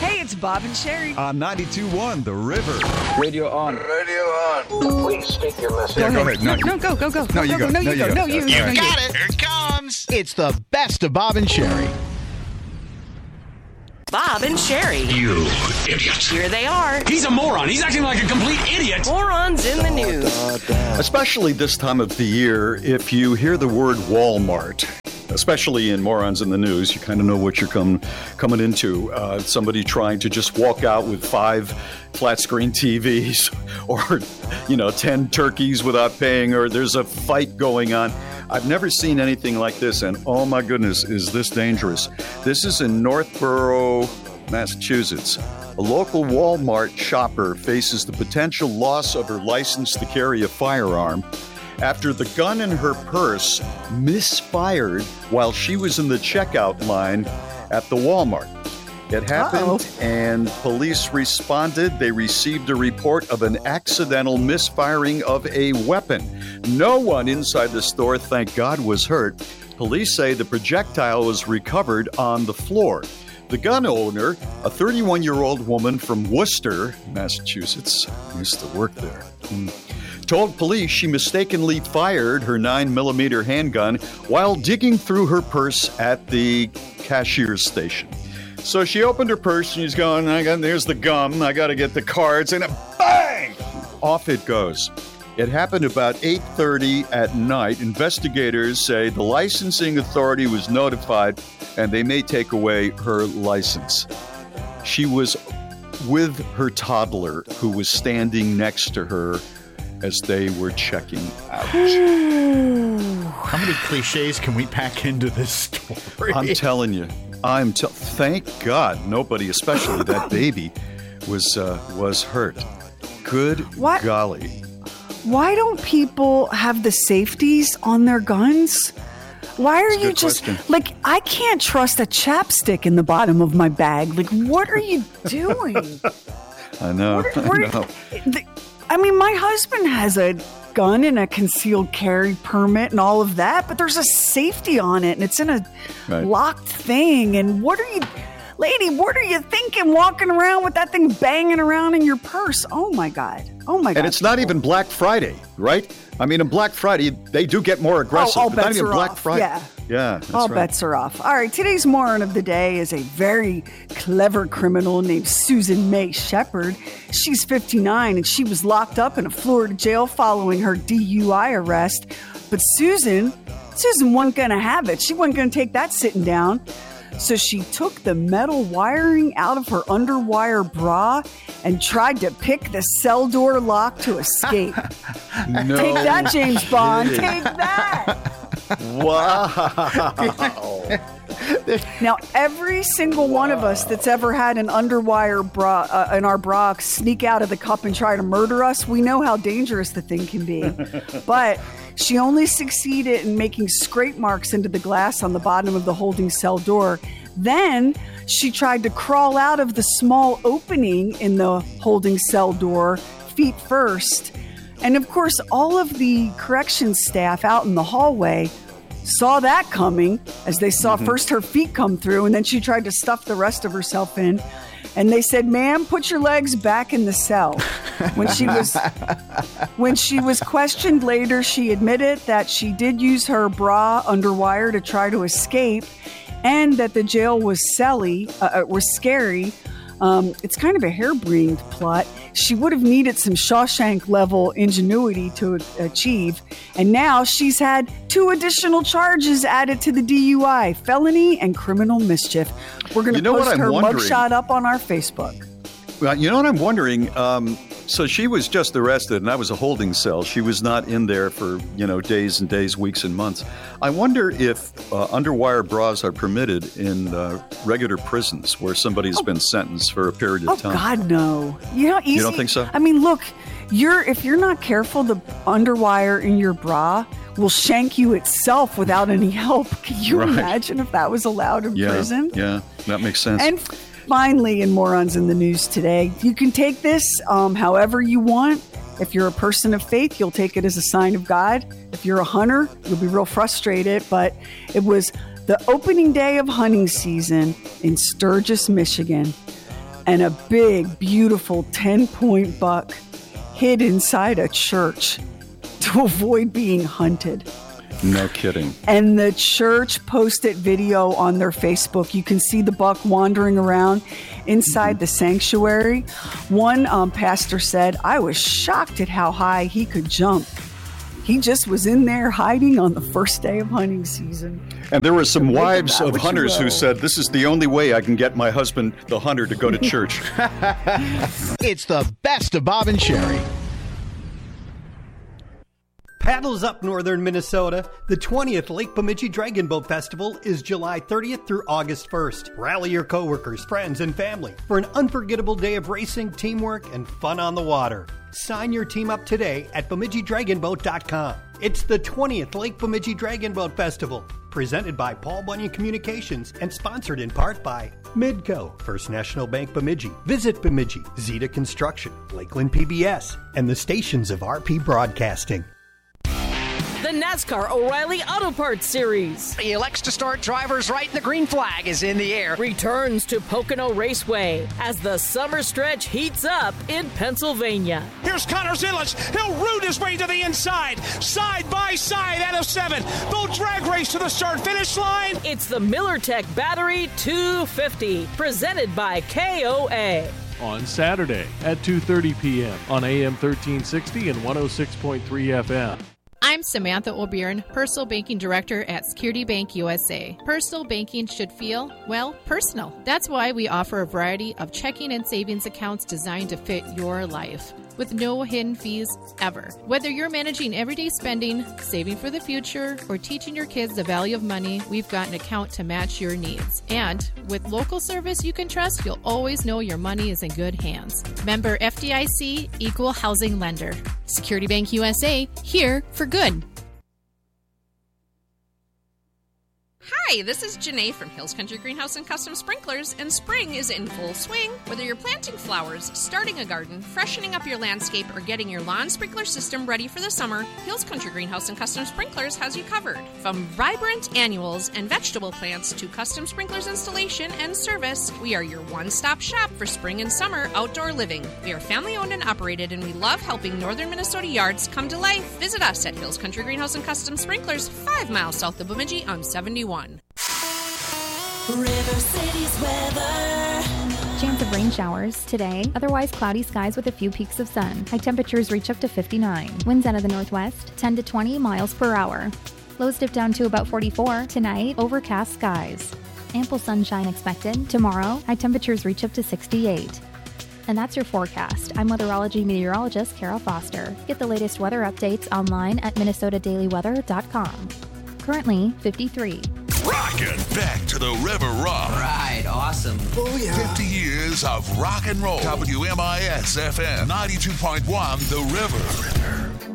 Hey, it's Bob and Sherry. On 92.1 The River. Radio on. Radio on. Please speak your message. Yeah, go ahead. No, go. No, you go. No, you go. No, you. You Got it. Here it comes. It's the best of Bob and Sherry. Bob and Sherry. You idiot. Here they are. He's a moron. He's acting like a complete idiot. Morons in the news. Especially this time of the year, if you hear the word Walmart, especially in Morons in the News, you kind of know what you're coming into. Somebody trying to just walk out with 5 flat-screen TVs or, 10 turkeys without paying, or there's a fight going on. I've never seen anything like this, and oh my goodness, is this dangerous. This is in Northborough, Massachusetts. A local Walmart shopper faces the potential loss of her license to carry a firearm after the gun in her purse misfired while she was in the checkout line at the Walmart. It happened, and police responded. They received a report of an accidental misfiring of a weapon. No one inside the store, thank God, was hurt. Police say the projectile was recovered on the floor. The gun owner, a 31-year-old woman from Worcester, Massachusetts, used to work there, told police she mistakenly fired her 9mm handgun while digging through her purse at the cashier's station. So she opened her purse and she's going, there's the gum, I got to get the cards, and bang! Off it goes. It happened about 8:30 at night. Investigators say the licensing authority was notified and they may take away her license. She was with her toddler who was standing next to her as they were checking out. How many cliches can we pack into this story? I'm telling you. Thank God nobody, especially that baby, was hurt. Good golly. Why don't people have the safeties on their guns? Why are you just question. I can't trust a chapstick in the bottom of my bag. What are you doing? I know. My husband has a gun and a concealed carry permit and all of that, but there's a safety on it and it's in a locked thing. And what are you thinking walking around with that thing banging around in your purse? Oh my God. And it's not even Black Friday, right? In Black Friday, they do get more aggressive. All but bets not even are Black off. Friday. Yeah, that's all right. bets are off. All right, today's moron of the day is a very clever criminal named Susan May Shepard. She's 59 and she was locked up in a Florida jail following her DUI arrest. But Susan wasn't going to have it. She wasn't going to take that sitting down. So she took the metal wiring out of her underwire bra and tried to pick the cell door lock to escape. No Take that, James Bond. kidding. Take that. Wow. Now, every single one of us that's ever had an underwire bra in our bra sneak out of the cup and try to murder us, we know how dangerous the thing can be. But she only succeeded in making scrape marks into the glass on the bottom of the holding cell door. Then she tried to crawl out of the small opening in the holding cell door, feet first. And of course, all of the corrections staff out in the hallway saw that coming as they saw first her feet come through, and then she tried to stuff the rest of herself in. And they said, "Ma'am, put your legs back in the cell." When she was questioned later, she admitted that she did use her bra underwire to try to escape, and that the jail was scary. It's kind of a harebrained plot. She would have needed some Shawshank-level ingenuity to achieve. And now she's had 2 additional charges added to the DUI, felony and criminal mischief. We're going to post her mugshot up on our Facebook. Well, you know what I'm wondering? So she was just arrested, and that was a holding cell. She was not in there for, days and days, weeks and months. I wonder if underwire bras are permitted in regular prisons where somebody's been sentenced for a period of time. Oh, God, no. Easy. You don't think so? Look, if you're not careful, the underwire in your bra will shank you itself without any help. Can you imagine if that was allowed in prison? Yeah, that makes sense. And finally, in Morons in the News today, you can take this however you want. If you're a person of faith, you'll take it as a sign of God. If you're a hunter, you'll be real frustrated. But it was the opening day of hunting season in Sturgis, Michigan. and a big, beautiful 10-point buck hid inside a church to avoid being hunted. No kidding. And the church posted video on their Facebook. You can see the buck wandering around inside the sanctuary. One pastor said, "I was shocked at how high he could jump. He just was in there hiding on the first day of hunting season." And there were some Think wives about of what you hunters who will. said, "This is the only way I can get my husband, the hunter, to go to church." It's the best of Bob and Sherry. Paddles up northern Minnesota. The 20th Lake Bemidji Dragon Boat Festival is July 30th through August 1st. Rally your coworkers, friends, and family for an unforgettable day of racing, teamwork, and fun on the water. Sign your team up today at BemidjiDragonBoat.com. It's the 20th Lake Bemidji Dragon Boat Festival, presented by Paul Bunyan Communications and sponsored in part by Midco, First National Bank Bemidji, Visit Bemidji, Zeta Construction, Lakeland PBS, and the stations of RP Broadcasting. The NASCAR O'Reilly Auto Parts Series He elects to start drivers right, and the green flag is in the air. returns to Pocono Raceway as the summer stretch heats up in Pennsylvania. Here's Connor Zillage. He'll root his way to the inside. Side by side out of 7. They'll drag race to the start-finish line. It's the MillerTech Battery 250, presented by KOA. On Saturday at 2:30 p.m. on AM 1360 and 106.3 FM. I'm Samantha O'Byrne, Personal Banking Director at Security Bank USA. Personal banking should feel, well, personal. That's why we offer a variety of checking and savings accounts designed to fit your life, with no hidden fees ever. Whether you're managing everyday spending, saving for the future, or teaching your kids the value of money, we've got an account to match your needs. And with local service you can trust, you'll always know your money is in good hands. Member FDIC, Equal Housing Lender. Security Bank USA, here for good. Hi, this is Janae from Hills Country Greenhouse and Custom Sprinklers, and spring is in full swing. Whether you're planting flowers, starting a garden, freshening up your landscape, or getting your lawn sprinkler system ready for the summer, Hills Country Greenhouse and Custom Sprinklers has you covered. From vibrant annuals and vegetable plants to custom sprinklers installation and service, we are your one-stop shop for spring and summer outdoor living. We are family-owned and operated, and we love helping northern Minnesota yards come to life. Visit us at Hills Country Greenhouse and Custom Sprinklers, 5 miles south of Bemidji on 71. River City's weather. Chance of rain showers today, otherwise cloudy skies with a few peaks of sun. High temperatures reach up to 59. Winds out of the northwest, 10 to 20 miles per hour. Lows dip down to about 44. Tonight, overcast skies. Ample sunshine expected. Tomorrow, high temperatures reach up to 68. And that's your forecast. I'm weatherology meteorologist Kara Foster. Get the latest weather updates online at minnesotadailyweather.com. Currently, 53. Rockin' back to the River Rock. Right, awesome. Oh, yeah. 50 years of rock and roll. WMIS FM 92.1 The River.